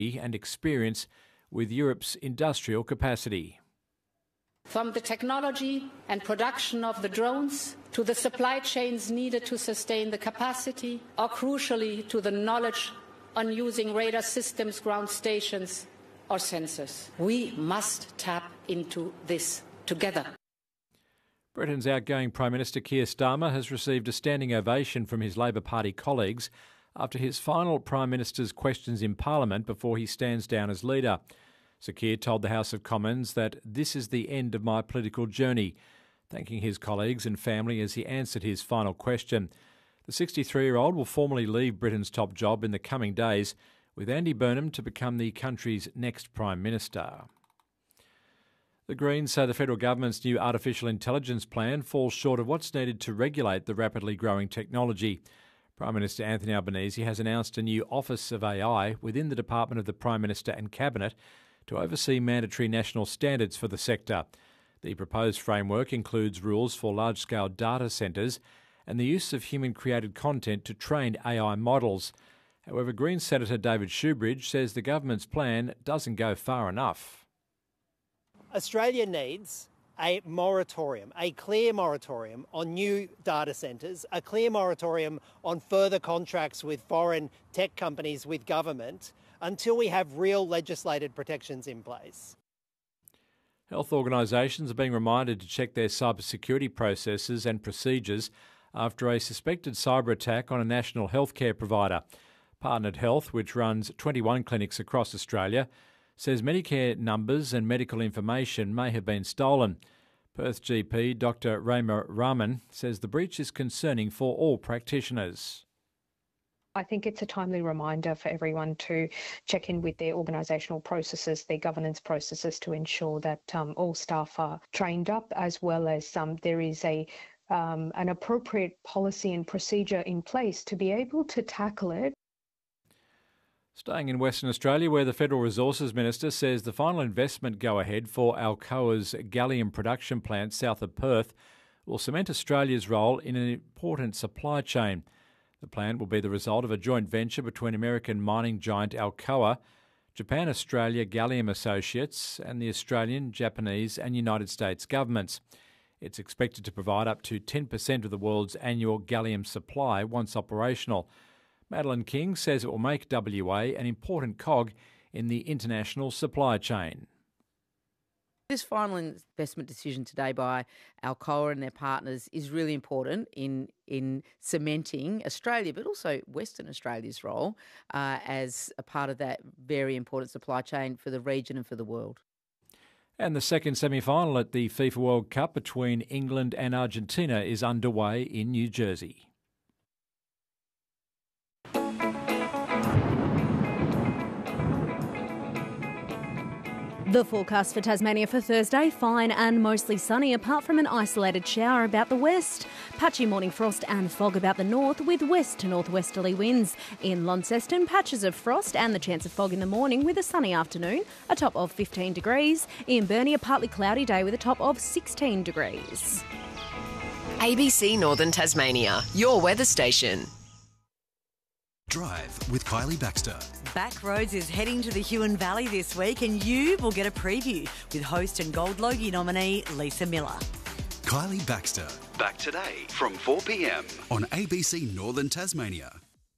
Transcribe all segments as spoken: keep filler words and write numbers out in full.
and experience with Europe's industrial capacity. From the technology and production of the drones to the supply chains needed to sustain the capacity, or crucially to the knowledge on using radar systems, ground stations or sensors. We must tap into this together. Britain's outgoing Prime Minister Keir Starmer has received a standing ovation from his Labor Party colleagues after his final Prime Minister's questions in Parliament before he stands down as leader. Sir Keir told the House of Commons that this is the end of my political journey, thanking his colleagues and family as he answered his final question. The sixty-three-year-old will formally leave Britain's top job in the coming days, with Andy Burnham to become the country's next Prime Minister. The Greens say the federal government's new artificial intelligence plan falls short of what's needed to regulate the rapidly growing technology. Prime Minister Anthony Albanese has announced a new Office of A I within the Department of the Prime Minister and Cabinet to oversee mandatory national standards for the sector. The proposed framework includes rules for large-scale data centres and the use of human-created content to train A I models. However, Greens Senator David Shoebridge says the government's plan doesn't go far enough. Australia needs a moratorium, a clear moratorium on new data centres, a clear moratorium on further contracts with foreign tech companies with government until we have real legislated protections in place. Health organisations are being reminded to check their cybersecurity processes and procedures after a suspected cyber attack on a national healthcare provider. Partnered Health, which runs twenty-one clinics across Australia, says Medicare numbers and medical information may have been stolen. Perth G P Doctor Rama Raman says the breach is concerning for all practitioners. I think it's a timely reminder for everyone to check in with their organisational processes, their governance processes, to ensure that um, all staff are trained up, as well as um, there is a um, an appropriate policy and procedure in place to be able to tackle it. Staying in Western Australia, where the Federal Resources Minister says the final investment go-ahead for Alcoa's gallium production plant south of Perth will cement Australia's role in an important supply chain. The plant will be the result of a joint venture between American mining giant Alcoa, Japan Australia Gallium Associates and the Australian, Japanese and United States governments. It's expected to provide up to ten percent of the world's annual gallium supply once operational. Madeline King says it will make W A an important cog in the international supply chain. This final investment decision today by Alcoa and their partners is really important in in cementing Australia, but also Western Australia's role uh, as a part of that very important supply chain for the region and for the world. And the second semi-final at the FIFA World Cup between England and Argentina is underway in New Jersey. The forecast for Tasmania for Thursday, fine and mostly sunny, apart from an isolated shower about the west. Patchy morning frost and fog about the north, with west to northwesterly winds. In Launceston, patches of frost and the chance of fog in the morning with a sunny afternoon, a top of fifteen degrees. In Burnie, a partly cloudy day with a top of sixteen degrees. A B C Northern Tasmania, your weather station. Drive with Kylie Baxter. Backroads is heading to the Huon Valley this week, and you will get a preview with host and Gold Logie nominee Lisa Miller. Kylie Baxter. Back today from four p m on A B C Northern Tasmania.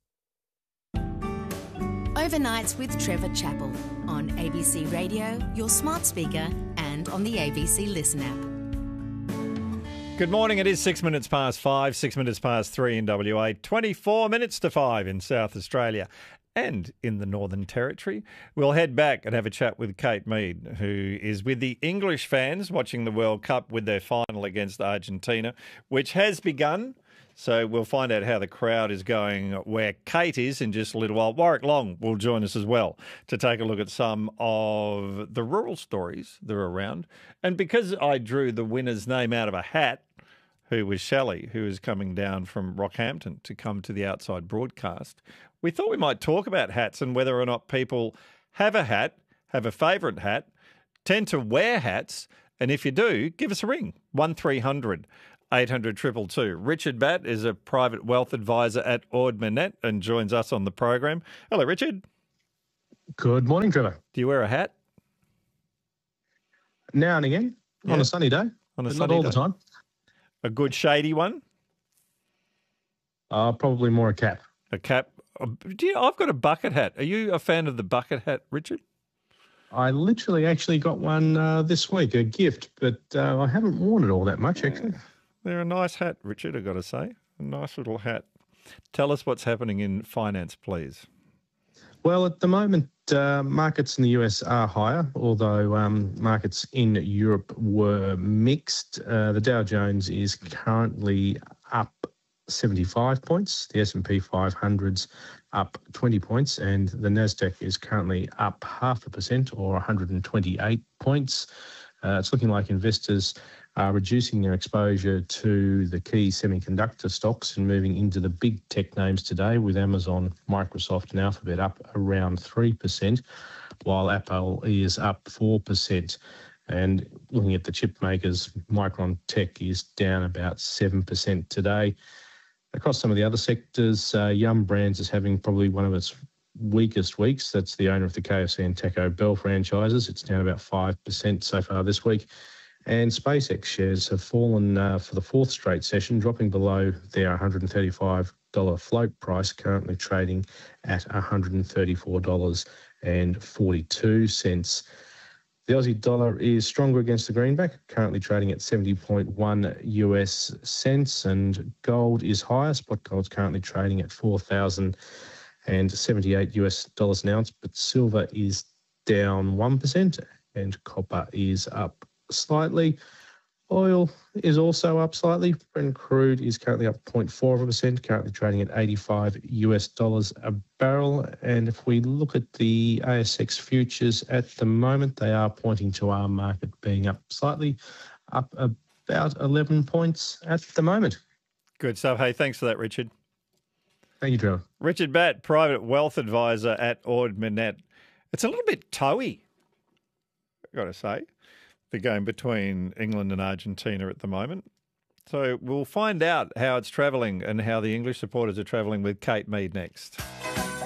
Overnights with Trevor Chappell on A B C Radio, your smart speaker, and on the A B C Listen app. Good morning. It is six minutes past five, six minutes past three in W A, twenty-four minutes to five in South Australia and in the Northern Territory. We'll head back and have a chat with Kate Mead, who is with the English fans watching the World Cup with their final against Argentina, which has begun. So we'll find out how the crowd is going where Kate is in just a little while. Warwick Long will join us as well to take a look at some of the rural stories that are around. And because I drew the winner's name out of a hat, who was Shelley, who is coming down from Rockhampton to come to the outside broadcast, we thought we might talk about hats and whether or not people have a hat, have a favourite hat, tend to wear hats, and if you do, give us a ring, one three hundred eight hundred two two two. Richard Batt is a private wealth advisor at Ord Minnett and joins us on the program. Hello, Richard. Good morning, Trevor. Do you wear a hat? Now and again, Yeah. on a sunny day, On a but sunny not all day. the time. A good shady one? Uh, probably more a cap. A cap? Uh, Do you, I've got a bucket hat. Are you a fan of the bucket hat, Richard? I literally actually got one uh, this week, a gift, but uh, I haven't worn it all that much, actually. They're a nice hat, Richard, I've got to say. A nice little hat. Tell us what's happening in finance, please. Well, at the moment, uh, markets in the U S are higher, although um, markets in Europe were mixed. Uh, the Dow Jones is currently up seventy-five points, the S and P five hundred's up twenty points, and the Nasdaq is currently up half a percent or one hundred twenty-eight points. Uh, it's looking like investors are reducing their exposure to the key semiconductor stocks and moving into the big tech names today, with Amazon, Microsoft and Alphabet up around three percent, while Apple is up four percent. And looking at the chip makers, Micron Tech is down about seven percent today. Across some of the other sectors, uh, Yum Brands is having probably one of its weakest weeks. That's the owner of the K F C and Taco Bell franchises. It's down about five percent so far this week. And SpaceX shares have fallen uh, for the fourth straight session, dropping below their one hundred thirty-five dollars float price, currently trading at one hundred thirty-four dollars and forty-two cents. The Aussie dollar is stronger against the greenback, currently trading at seventy point one U S cents, and gold is higher. Spot gold's currently trading at four thousand seventy-eight U S dollars an ounce, but silver is down one percent and copper is up slightly. Oil is also up slightly. Brent crude is currently up zero point four percent, currently trading at eighty-five U S dollars a barrel. And if we look at the A S X futures at the moment, they are pointing to our market being up slightly, up about eleven points at the moment. Good stuff. Hey, thanks for that, Richard. Thank you, Trevor. Richard Batt, private wealth advisor at Ord Minnett. It's a little bit toey, I've got to say, the game between England and Argentina at the moment. So we'll find out how it's travelling and how the English supporters are travelling with Kate Mead next.